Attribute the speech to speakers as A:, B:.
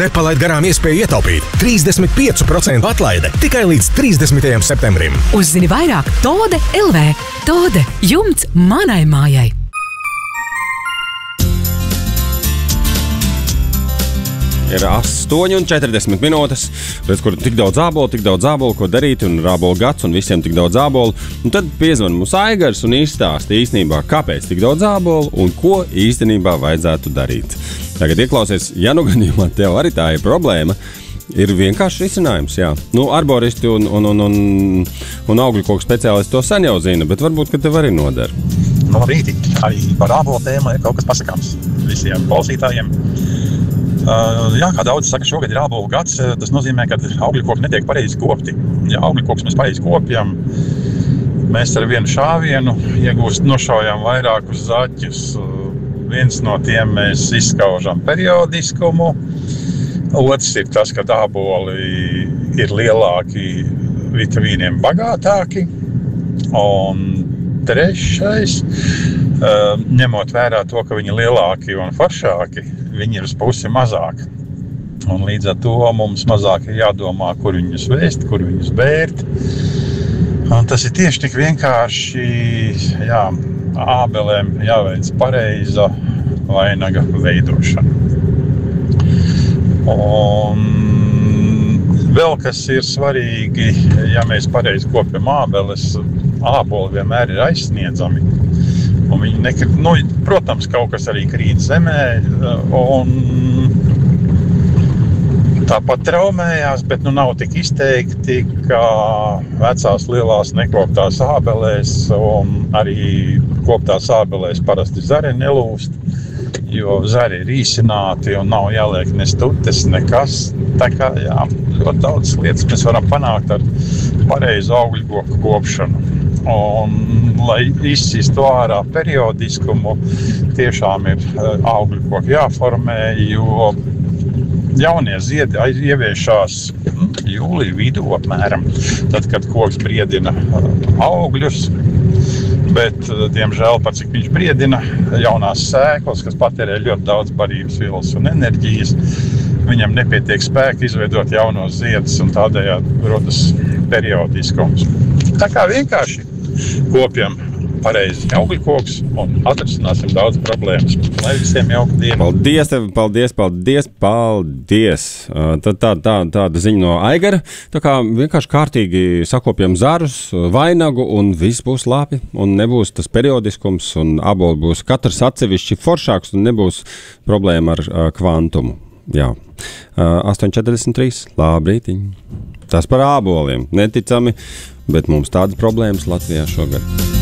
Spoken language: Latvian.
A: Nepalaid garām iespēju ietaupīt 35% atlaide tikai līdz 30. septembrim.
B: Uzzini vairāk Tode LV. Tode – jumts manai mājai.
C: Ir 8:40 minūtes, redz, kur tik daudz ābolu, ko darīt, un ir ābolu gads, un visiem tik daudz ābolu. Un tad piezvan mums Aigars un izstāsta īstenībā, kāpēc tik daudz ābolu un ko īstenībā vajadzētu darīt. Tagad ieklausies, ja nu gadījumā tev arī tā ir problēma, ir vienkārši risinājums, jā. Nu, arboristi un augļu koku speciālisti to sen jau zina, bet varbūt, ka tev arī noder.
D: No rīti arī par ābolu tēmu ir kaut kas pasakāms visiem klausītājiem. Jā, kā daudz saka, šogad ir ābolu gads, tas nozīmē, ka augļu koki netiek pareizi kopti. Ja augļu koks mēs pareizi kopjam, mēs ar vienu šāvienu nošaujam vairākus zaķus. Viens no tiem mēs izskaužam periodiskumu. Otrs ir tas, ka āboli ir lielāki, vitamīniem bagātāki. Un trešais, ņemot vērā to, ka viņi lielāki un foršāki, viņi ir uz pusi mazāk. Un līdz ar to mums mazāk ir jādomā, kur viņus vēst, kur viņus bērt. Un tas ir tieši tik vienkārši, jā, ābelēm jāveic pareiza vainaga veidošana. Un vēl kas ir svarīgi, ja mēs pareizi kopjam ābeles, āboli vienmēr ir aizsniedzami. Un viņi protams, kaut kas arī krīt zemē un tāpat traumējās, bet nav tik izteikti, kā vecās lielās nekoptās ābelēs, un arī koptās ābelēs parasti zari nelūst, jo zari ir īsināti un nav jāliek ne stutes, nekas. Tā kā, jā, ļoti daudz lietas mēs varam panākt ar pareizu augļu koku kopšanu. Un, lai izsistu ārā periodiskumu, tiešām ir augļu koki jāformē, jo jaunie ziedi ieviešās jūlija vidū apmēram, tad, kad koks briedina augļus, bet, diemžēl, pat cik viņš briedina jaunās sēklas, kas patērē ļoti daudz barības vielas un enerģijas, viņam nepietiek spēka izveidot jaunos ziedus un tādējādi rodas periodiskums. Tā kā vienkārši kopjam pareizi augļu kokus un atrisināsim daudz problēmas. Lai visiem jauka diena.
C: Paldies. Tāda ziņa no Aigara. Tā kā vienkārši kārtīgi sakopjam zarus, vainagu un viss būs labi un nebūs tas periodiskums un āboli būs katrs atsevišķi foršāks un nebūs problēma ar kvantumu. Jā. 8:43. Labrītiņ. Tas par āboliem. Neticami, bet mums tādas problēmas Latvijā šogad.